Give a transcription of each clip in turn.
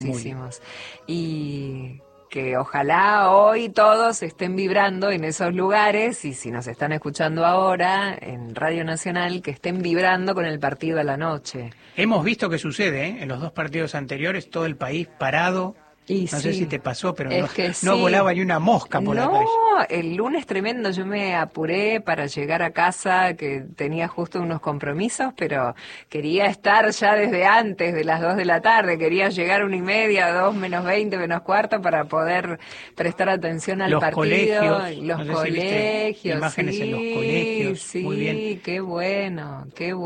Muchísimos. Y que ojalá hoy todos estén vibrando en esos lugares, y si nos están escuchando ahora en Radio Nacional, que estén vibrando con el partido a la noche. Hemos visto que sucede, en los dos partidos anteriores, todo el país parado. Y no sé si te pasó, pero no volaba ni una mosca por la calle. No, el lunes tremendo, yo me apuré para llegar a casa, que tenía justo unos compromisos, pero quería estar ya desde antes de las 2 de la tarde, quería llegar 1:30, 2 menos 20, menos cuarto, para poder prestar atención al partido. Los colegios, imágenes en los colegios, sí, muy bien. Qué bueno.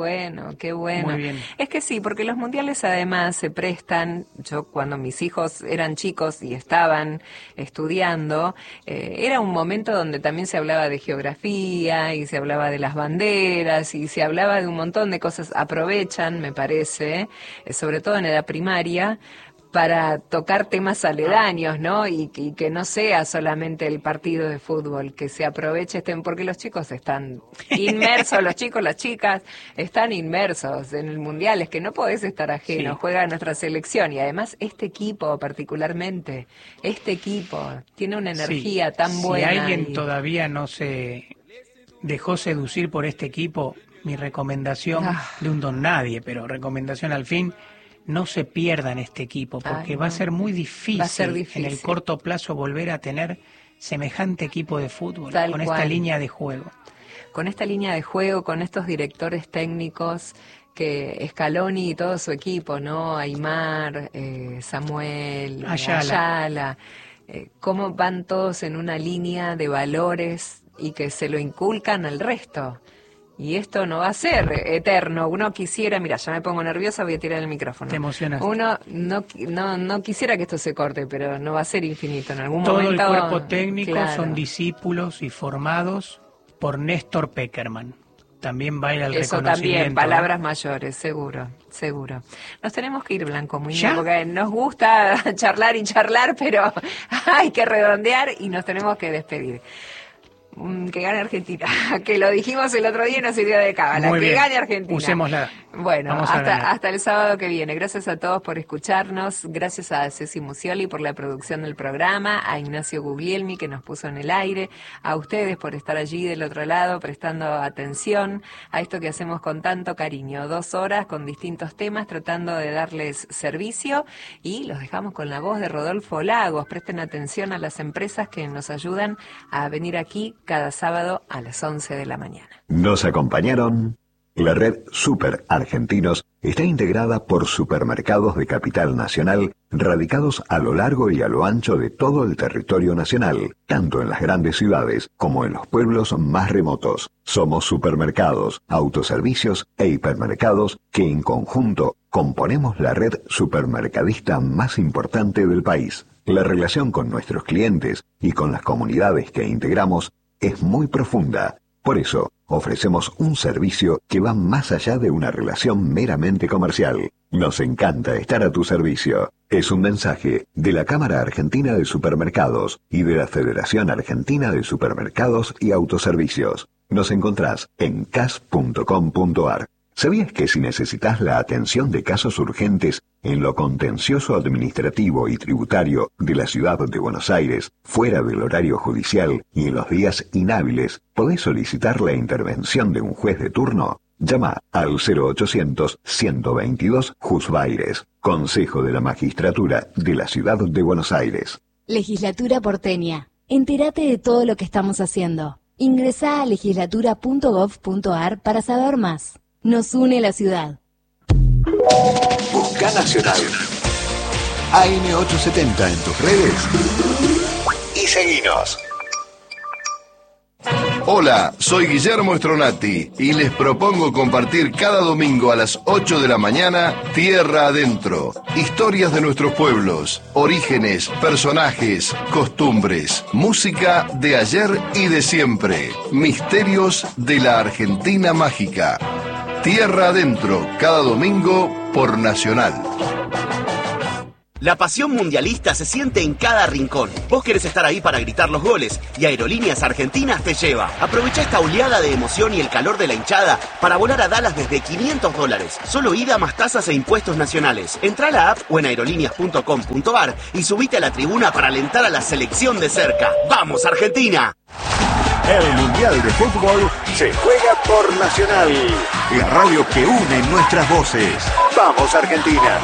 Muy bien. Es que sí, porque los mundiales además se prestan, yo cuando mis hijos eran chicos y estaban estudiando, era un momento donde también se hablaba de geografía y se hablaba de las banderas y se hablaba de un montón de cosas. Aprovechan, me parece, sobre todo en edad primaria, para tocar temas aledaños, ¿no? Y que no sea solamente el partido de fútbol, que se aproveche, porque los chicos están inmersos, los chicos, las chicas, están inmersos en el mundial, es que no podés estar ajeno, sí. Juega nuestra selección, y además este equipo particularmente, tiene una energía tan buena. Si alguien todavía no se dejó seducir por este equipo, mi recomendación, de un don nadie, pero recomendación al fin: no se pierdan este equipo, porque va a ser muy difícil en el corto plazo volver a tener semejante equipo de fútbol, con esta línea de juego. Con esta línea de juego, con estos directores técnicos, que Scaloni y todo su equipo, ¿no? Aimar, Samuel, Ayala, cómo van todos en una línea de valores y que se lo inculcan al resto. Y esto no va a ser eterno. Uno quisiera, mira, ya me pongo nerviosa, voy a tirar el micrófono. Te emocionas. Uno no quisiera que esto se corte, pero no va a ser infinito. En algún momento... Todo el cuerpo técnico son discípulos y formados por Néstor Peckerman. También baila el reconocimiento. Eso también, palabras mayores, seguro. Nos tenemos que ir, Blanco Muñoz, porque nos gusta charlar y charlar, pero hay que redondear y nos tenemos que despedir. Que gane Argentina, que lo dijimos el otro día y nos sirvió de cábala. Muy que bien. Gane Argentina. Usémosla. Bueno, hasta el sábado que viene. Gracias a todos por escucharnos, gracias a Ceci Musioli por la producción del programa, a Ignacio Guglielmi que nos puso en el aire, a ustedes por estar allí del otro lado prestando atención a esto que hacemos con tanto cariño. 2 horas con distintos temas tratando de darles servicio, y los dejamos con la voz de Rodolfo Lagos. Presten atención a las empresas que nos ayudan a venir aquí cada sábado a las 11 de la mañana. Nos acompañaron. La red Super Argentinos está integrada por supermercados de capital nacional radicados a lo largo y a lo ancho de todo el territorio nacional, tanto en las grandes ciudades como en los pueblos más remotos. Somos supermercados, autoservicios e hipermercados que en conjunto componemos la red supermercadista más importante del país. La relación con nuestros clientes y con las comunidades que integramos es muy profunda. Por eso, ofrecemos un servicio que va más allá de una relación meramente comercial. Nos encanta estar a tu servicio. Es un mensaje de la Cámara Argentina de Supermercados y de la Federación Argentina de Supermercados y Autoservicios. Nos encontrás en cas.com.ar. ¿Sabías que si necesitas la atención de casos urgentes en lo contencioso administrativo y tributario de la ciudad de Buenos Aires, fuera del horario judicial y en los días inhábiles, podés solicitar la intervención de un juez de turno? Llama al 0800-122 Juzbaires, Consejo de la Magistratura de la Ciudad de Buenos Aires. Legislatura porteña. Entérate de todo lo que estamos haciendo. Ingresá a legislatura.gov.ar para saber más. Nos une la ciudad. Busca Nacional. AM870 en tus redes. Y seguinos. Hola, soy Guillermo Stronati y les propongo compartir cada domingo a las 8 de la mañana Tierra Adentro. Historias de nuestros pueblos, orígenes, personajes, costumbres, música de ayer y de siempre, misterios de la Argentina mágica. Tierra Adentro, cada domingo por Nacional. La pasión mundialista se siente en cada rincón. Vos querés estar ahí para gritar los goles y Aerolíneas Argentinas te lleva. Aprovecha esta oleada de emoción y el calor de la hinchada para volar a Dallas desde $500. Solo ida más tasas e impuestos nacionales. Entrá a la app o en aerolíneas.com.ar y subite a la tribuna para alentar a la selección de cerca. ¡Vamos, Argentina! El Mundial de Fútbol se juega por Nacional, la radio que une nuestras voces. ¡Vamos, Argentina!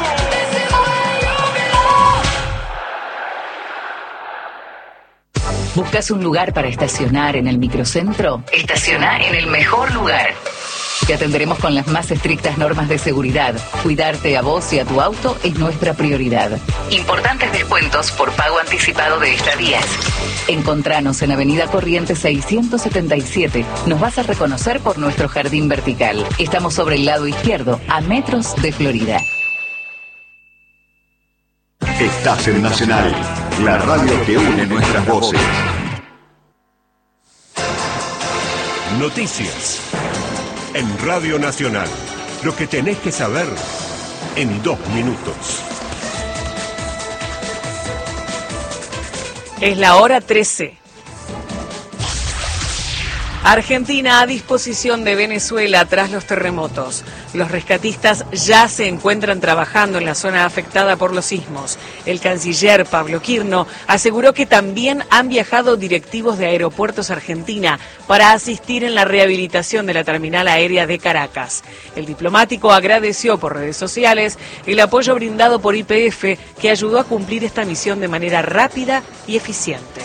¿Buscas un lugar para estacionar en el microcentro? Estaciona en el mejor lugar. Te atenderemos con las más estrictas normas de seguridad. Cuidarte a vos y a tu auto es nuestra prioridad. Importantes descuentos por pago anticipado de estadías. Encontranos en Avenida Corrientes 677. Nos vas a reconocer por nuestro jardín vertical. Estamos sobre el lado izquierdo, a metros de Florida. Estás en Nacional, la radio que une nuestras voces. Noticias en Radio Nacional. Lo que tenés que saber en 2 minutos. Es la hora 13. Argentina a disposición de Venezuela tras los terremotos. Los rescatistas ya se encuentran trabajando en la zona afectada por los sismos. El canciller Pablo Quirno aseguró que también han viajado directivos de Aeropuertos Argentina para asistir en la rehabilitación de la terminal aérea de Caracas. El diplomático agradeció por redes sociales el apoyo brindado por YPF, que ayudó a cumplir esta misión de manera rápida y eficiente.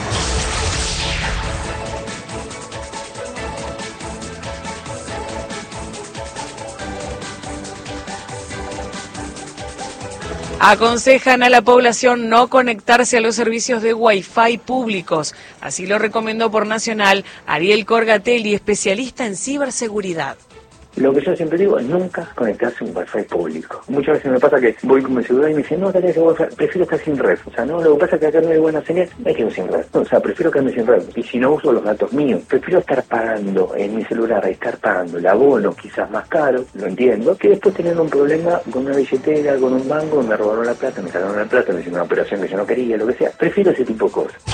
Aconsejan a la población no conectarse a los servicios de Wi-Fi públicos. Así lo recomendó por Nacional Ariel Corgatelli, especialista en ciberseguridad. Lo que yo siempre digo es nunca conectarse a un Wi-Fi público. Muchas veces me pasa que voy con mi celular y me dicen, no, dale ese Wi-Fi, prefiero estar sin red. O sea, no, lo que pasa es que acá no hay buena señal, me quedo sin red. O sea, prefiero quedarme sin red. Y si no uso los datos míos, prefiero estar pagando en mi celular, estar pagando el abono quizás más caro, lo entiendo, que después tener un problema con una billetera, con un banco, me robaron la plata, me sacaron la plata, me hicieron una operación que yo no quería, lo que sea. Prefiero ese tipo de cosas.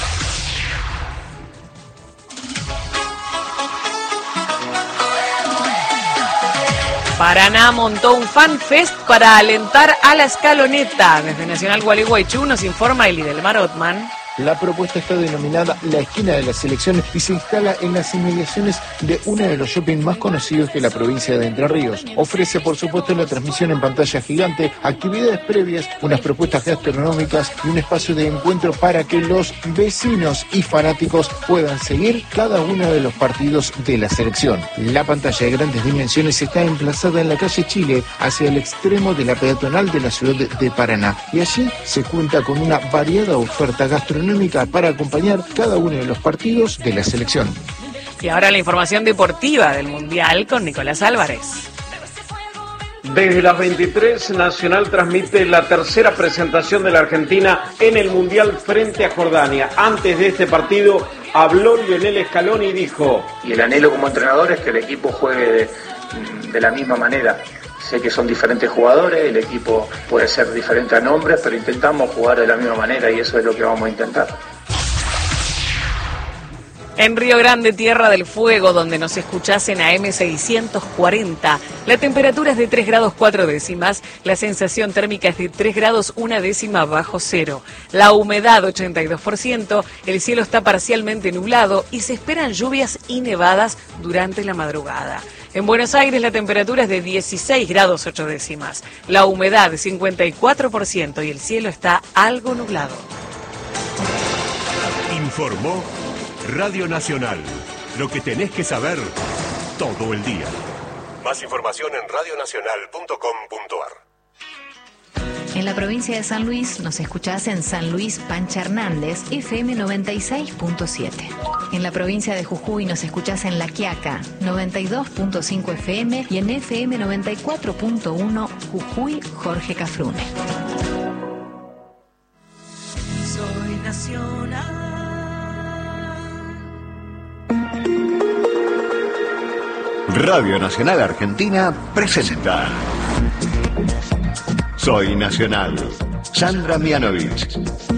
Paraná montó un fan fest para alentar a la escaloneta. Desde Nacional Gualeguaychú nos informa Elidelmar Otman. La propuesta está denominada La Esquina de las Selecciones y se instala en las inmediaciones de uno de los shopping más conocidos de la provincia de Entre Ríos. Ofrece, por supuesto, la transmisión en pantalla gigante, actividades previas, unas propuestas gastronómicas y un espacio de encuentro para que los vecinos y fanáticos puedan seguir cada uno de los partidos de la selección. La pantalla de grandes dimensiones está emplazada en la calle Chile, hacia el extremo de la peatonal de la ciudad de Paraná. Y allí se cuenta con una variada oferta gastronómica para acompañar cada uno de los partidos de la selección. Y ahora la información deportiva del Mundial con Nicolás Álvarez. Desde las 23, Nacional transmite la tercera presentación de la Argentina en el Mundial frente a Jordania. Antes de este partido habló Lionel Scaloni y dijo: y el anhelo como entrenador es que el equipo juegue de la misma manera. Sé que son diferentes jugadores, el equipo puede ser diferente a nombres, pero intentamos jugar de la misma manera y eso es lo que vamos a intentar. En Río Grande, Tierra del Fuego, donde nos escuchás en AM640, la temperatura es de 3 grados 4 décimas, la sensación térmica es de 3 grados 1 décima bajo cero, la humedad 82%, el cielo está parcialmente nublado y se esperan lluvias y nevadas durante la madrugada. En Buenos Aires la temperatura es de 16 grados 8 décimas, la humedad 54% y el cielo está algo nublado. Informó Radio Nacional. Lo que tenés que saber todo el día. Más información en radionacional.com.ar. En la provincia de San Luis nos escuchás en San Luis Pancha Hernández, FM 96.7. En la provincia de Jujuy nos escuchás en La Quiaca, 92.5 FM y en FM 94.1 Jujuy Jorge Cafrune. Soy nacional. Radio Nacional Argentina presenta Soy Nacional, Sandra Mianovich.